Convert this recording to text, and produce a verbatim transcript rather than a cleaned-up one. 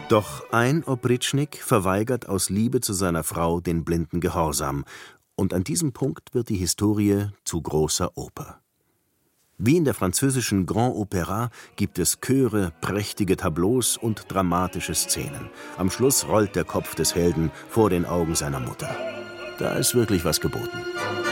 Doch ein Oprischnik verweigert aus Liebe zu seiner Frau den blinden Gehorsam, und an diesem Punkt wird die Historie zu großer Oper. Wie in der französischen Grand Opéra gibt es Chöre, prächtige Tableaus und dramatische Szenen. Am Schluss rollt der Kopf des Helden vor den Augen seiner Mutter. Da ist wirklich was geboten.